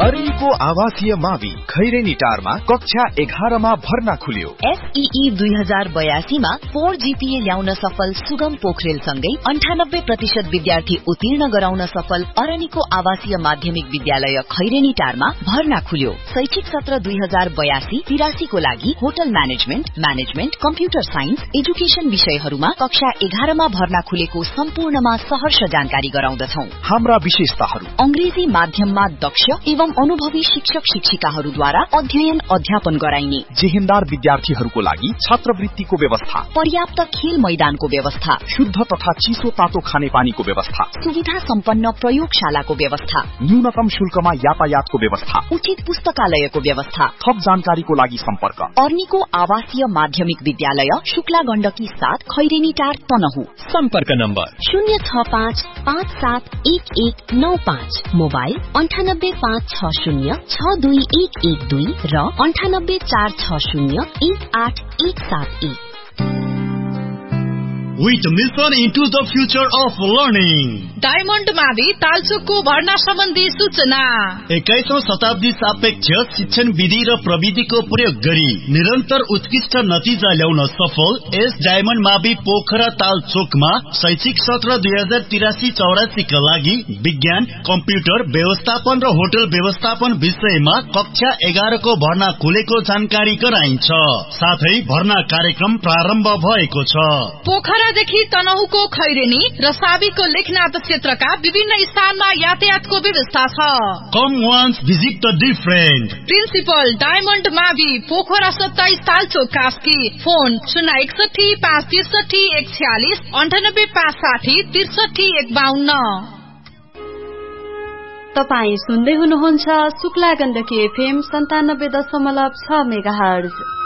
अरेनीको आवासीय मावि खैरेनी टारमा कक्षा 11 मा भर्ना खुल्यो। SEE 2082 मा 4 GPA ल्याउन सफल सुगम पोखरेल सँगै 98% विद्यार्थी उत्तीर्ण गराउन सफल अरेनीको आवासीय माध्यमिक विद्यालय खैरेनी टारमा भर्ना खुल्यो। शैक्षिक सत्र 2082-83 को लागि hotel management, computer science, education विषयहरूमा कक्षा 11 मा भर्ना खुलेको सम्पूर्णमा सहर्ष जानकारी गराउँदछौं। हाम्रा विशेषताहरू: अंग्रेजी माध्यममा दक्ष एवं अनुभवी शिक्षक शिक्षिकाहरूद्वारा अध्ययन अध्यापन गराइने, जेहेन्दार विद्यार्थीहरूको लागि छात्रवृत्तिको व्यवस्था, पर्याप्त खेल मैदानको व्यवस्था, शुद्ध तथा चिसो तातो खानेपानीको व्यवस्था, सुविधा सम्पन्न प्रयोगशालाको व्यवस्था, न्यूनतम शुल्कमा यातायातको व्यवस्था, उचित पुस्तकालयको व्यवस्था। थप जानकारीको लागि सम्पर्क अर्नीको आवासीय माध्यमिक विद्यालय शुक्ला गण्डकी 7 खैरेनी टार तनहु। सम्पर्क नम्बर 065 571195, मोबाइल 98560 62112 र 98460 18171। With mission into the future of learning. Diamond मावि तालचोकको भर्ना सम्बन्धी सूचना। 21औं शताब्दी सापेक्ष शिक्षण विधि र प्रविधिको प्रयोग गरी निरन्तर उत्कृष्ट नतिजा ल्याउन सफल एस डायमण्ड मावि पोखरा तालचोकमा शैक्षिक सत्र 2083-84 का लागि विज्ञान, कम्प्युटर व्यवस्थापन र होटल व्यवस्थापन विषयमा कक्षा 11 को भर्ना खुलेको जानकारी गराइन्छ। साथै भर्ना कार्यक्रम प्रारम्भ भएको छ। पोखरादेखि तनहुको खैरेनी र साबीको लेखनाथ क्षेत्रका विभिन्न स्थानमा यातायातको व्यवस्था छ। कम once visit the different. Principal diamond मावि पोखरा 27 तालचोक कास्की। फोन 061 563 146 98 560 63 152। तपाई सुन्दै हुनुहुन्छ शुक्ला गण्डकी FM 97.6 मेगाहर्ज।